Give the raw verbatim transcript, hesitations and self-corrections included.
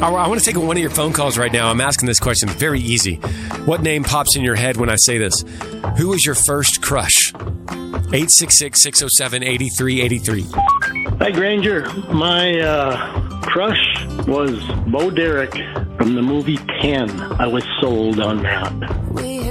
I, I want to take one of your phone calls right now. I'm asking this question. Very easy. What name pops in your head when I say this? Who was your first crush? eight six six, six oh seven, eight three eight three. Hi, Granger. My uh, crush was Bo Derek from the movie ten. I was sold on that.